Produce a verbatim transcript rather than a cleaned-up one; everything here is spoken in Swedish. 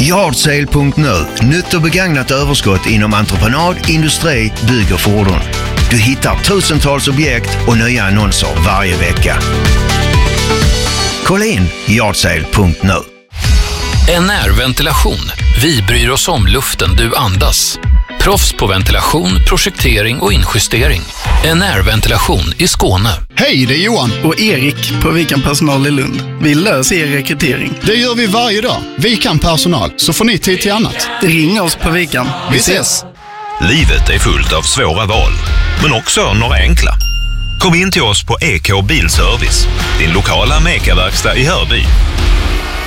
Yardsale punkt nu. Nytt och begagnat överskott inom entreprenad, industri, bygg och fordon. Du hittar tusentals objekt och nya annonser varje vecka. Kolla in Yardsale punkt nu. N R-ventilation. Vi bryr oss om luften du andas. Proffs på ventilation, projektering och injustering. N R-ventilation i Skåne. Hej, det är Johan och Erik på Vikan Personal i Lund. Vi löser er rekrytering. Det gör vi varje dag. Vikan Personal, så får ni tid till annat. Ring oss på Vikan. Vi ses. Livet är fullt av svåra val, men också några enkla. Kom in till oss på E K Bilservice, din lokala Meka-verkstad i Hörby.